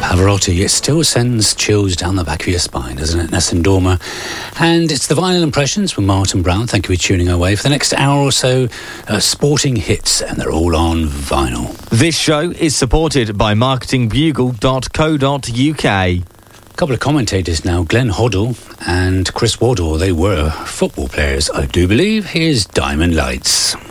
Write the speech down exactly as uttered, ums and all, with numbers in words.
Pavarotti. It still sends chills down the back of your spine, doesn't it? Nessun Dorma. And it's the Vinyl Impressions with Martin Brown. Thank you for tuning our way. For the next hour or so, uh, sporting hits, and they're all on vinyl. This show is supported by marketing bugle dot co dot uk. A couple of commentators now, Glenn Hoddle and Chris Waddle. They were football players, I do believe. Here's Diamond Lights.